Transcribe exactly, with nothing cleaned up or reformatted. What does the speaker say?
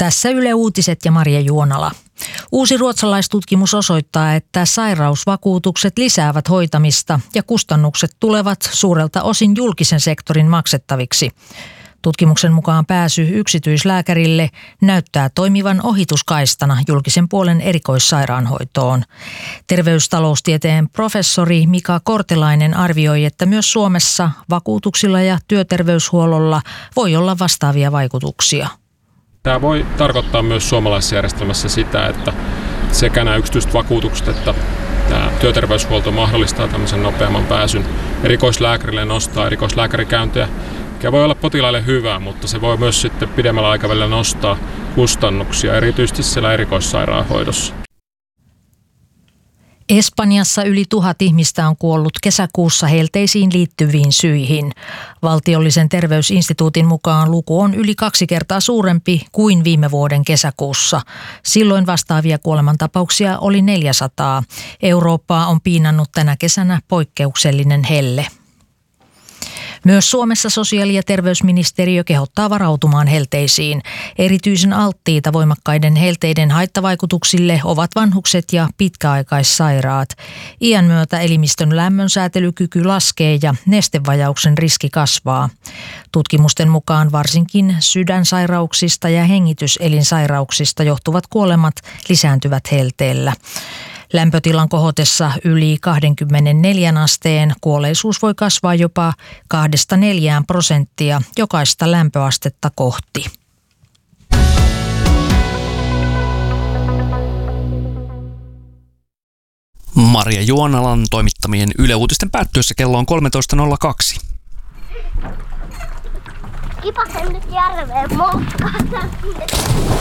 Tässä Yle Uutiset ja Maria Juonala. Uusi ruotsalaistutkimus osoittaa, että sairausvakuutukset lisäävät hoitamista ja kustannukset tulevat suurelta osin julkisen sektorin maksettaviksi. Tutkimuksen mukaan pääsy yksityislääkärille näyttää toimivan ohituskaistana julkisen puolen erikoissairaanhoitoon. Terveystaloustieteen professori Mika Kortelainen arvioi, että myös Suomessa vakuutuksilla ja työterveyshuollolla voi olla vastaavia vaikutuksia. Tämä voi tarkoittaa myös suomalaisessa järjestelmässä sitä, että sekä nämä yksityiset vakuutukset että tämä työterveyshuolto mahdollistaa tämmöisen nopeamman pääsyn erikoislääkärille, nostaa erikoislääkärikäyntejä, mikä voi olla potilaille hyvä, mutta se voi myös sitten pidemmällä aikavälillä nostaa kustannuksia, erityisesti siellä erikoissairaanhoidossa. Espanjassa yli tuhat ihmistä on kuollut kesäkuussa helteisiin liittyviin syihin. Valtiollisen terveysinstituutin mukaan luku on yli kaksi kertaa suurempi kuin viime vuoden kesäkuussa. Silloin vastaavia kuolemantapauksia oli neljäsataa. Eurooppaa on piinannut tänä kesänä poikkeuksellinen helle. Myös Suomessa sosiaali- ja terveysministeriö kehottaa varautumaan helteisiin. Erityisen alttiita voimakkaiden helteiden haittavaikutuksille ovat vanhukset ja pitkäaikaissairaat. Iän myötä elimistön lämmönsäätelykyky laskee ja nestevajauksen riski kasvaa. Tutkimusten mukaan varsinkin sydänsairauksista ja hengityselinsairauksista johtuvat kuolemat lisääntyvät helteellä. Lämpötilan kohotessa yli kaksikymmentäneljä asteen kuolleisuus voi kasvaa jopa kahdesta neljään prosenttia jokaista lämpöastetta kohti. Maria Juonalan toimittamien Yle Uutisten päättyessä kello on kolmetoista nolla kaksi. Kipasen nyt järveen moukkaan.